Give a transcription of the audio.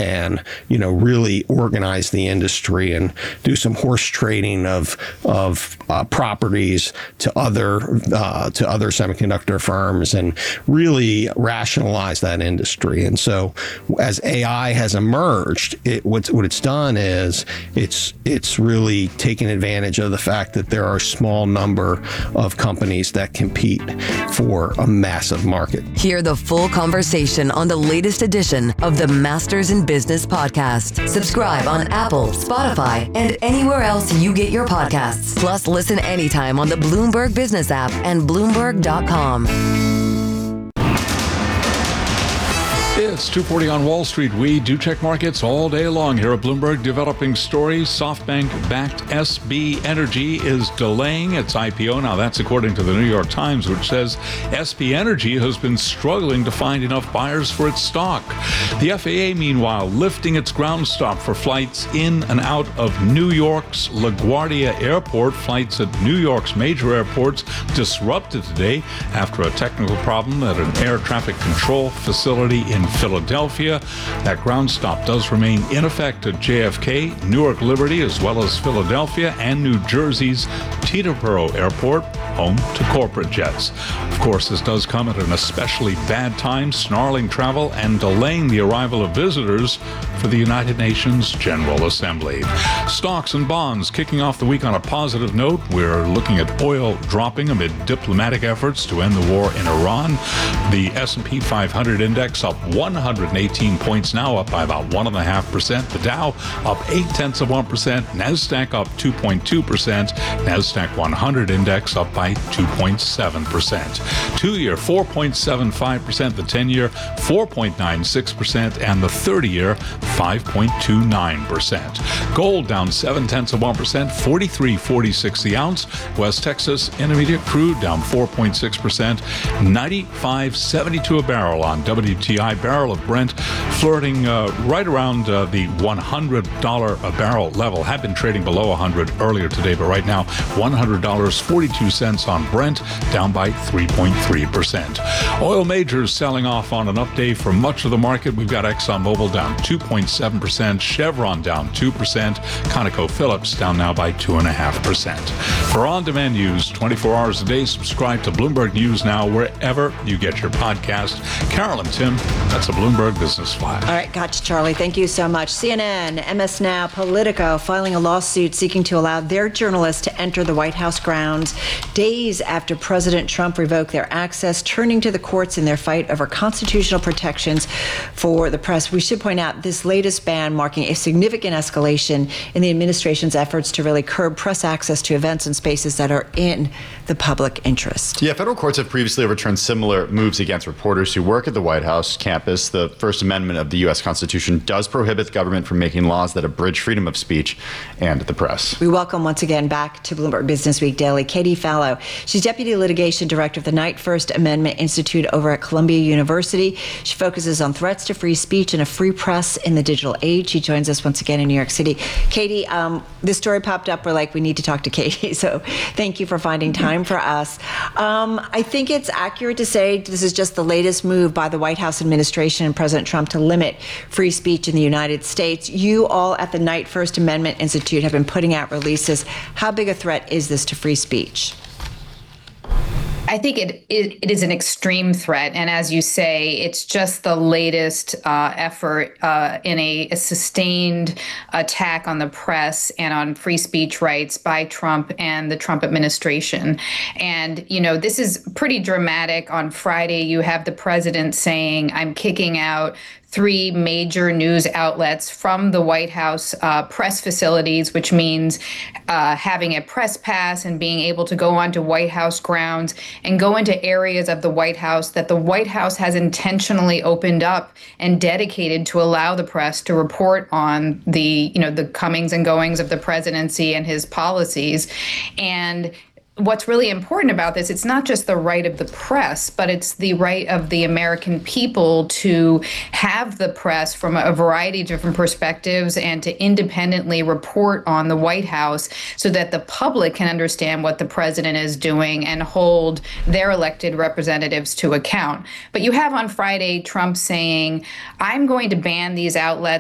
can, really organize the industry and do some horse trading of properties to other semiconductor firms and really rationalize that industry. And so, as AI has emerged, what it's done is it's really taken advantage of the fact that there are a small number of companies that compete for a massive market. Hear the full conversation on the latest edition of the Masters in Business podcast. Subscribe on Apple, Spotify, and anywhere else you get your podcasts. Plus, listen anytime on the Bloomberg Business app and Bloomberg.com. It's 2:40 on Wall Street. We do check markets all day long here at Bloomberg. Developing stories. SoftBank-backed SB Energy is delaying its IPO. Now, that's according to the New York Times, which says SB Energy has been struggling to find enough buyers for its stock. The FAA, meanwhile, lifting its ground stop for flights in and out of New York's LaGuardia Airport. Flights at New York's major airports disrupted today after a technical problem at an air traffic control facility in Philadelphia. That ground stop does remain in effect at JFK, Newark Liberty, as well as Philadelphia and New Jersey's Teterboro Airport, home to corporate jets. Of course, this does come at an especially bad time, snarling travel and delaying the arrival of visitors for the United Nations General Assembly. Stocks and bonds kicking off the week on a positive note. We're looking at oil dropping amid diplomatic efforts to end the war in Iran. The S&P 500 index up 118 points now, up by about 1.5%. The Dow up 0.8%. NASDAQ up 2.2%. NASDAQ 100 index up by 2.7%. 2-year 4.75%. The 10-year 4.96%. And the 30-year 5.29%. Gold down 0.7%. 43.46 the ounce. West Texas Intermediate crude down 4.6%. 95.72 a barrel on WTI. Barrel of Brent flirting right around the $100 a barrel level. Had been trading below 100 earlier today, but right now $100.42 on Brent, down by 3.3%. Oil majors selling off on an up day for much of the market. We've got ExxonMobil down 2.7%, Chevron down 2%, ConocoPhillips down now by 2.5%. For on-demand news 24 hours a day, subscribe to Bloomberg News Now wherever you get your podcast. Carol and Tim, that's a Bloomberg Business Flash. All right, gotcha, Charlie. Thank you so much. CNN, MS Now, Politico filing a lawsuit seeking to allow their journalists to enter the White House grounds days after President Trump revoked their access, turning to the courts in their fight over constitutional protections for the press. We should point out this latest ban marking a significant escalation in the administration's efforts to really curb press access to events and spaces that are in the public interest. Yeah, federal courts have previously overturned similar moves against reporters who work at the White House campus. The First Amendment of the U.S. Constitution does prohibit the government from making laws that abridge freedom of speech and the press. We welcome once again back to Bloomberg Business Week Daily Katie Fallow. She's Deputy Litigation Director of the Knight First Amendment Institute over at Columbia University. She focuses on threats to free speech and a free press in the digital age. She joins us once again in New York City. Katie, this story popped up. We're like, we need to talk to Katie. So thank you for finding time for us. I think it's accurate to say this is just the latest move by the White House administration and President Trump to limit free speech in the United States. You all at the Knight First Amendment Institute have been putting out releases. How big a threat is this to free speech? I think it is an extreme threat. And as you say, it's just the latest effort in a sustained attack on the press and on free speech rights by Trump and the Trump administration. And, you know, this is pretty dramatic. On Friday, you have the president saying, I'm kicking out 3 major news outlets from the White House press facilities, which means having a press pass and being able to go onto White House grounds and go into areas of the White House that the White House has intentionally opened up and dedicated to allow the press to report on the comings and goings of the presidency and his policies. And what's really important about this, it's not just the right of the press, but it's the right of the American people to have the press from a variety of different perspectives and to independently report on the White House so that the public can understand what the president is doing and hold their elected representatives to account. But you have on Friday Trump saying, I'm going to ban these outlets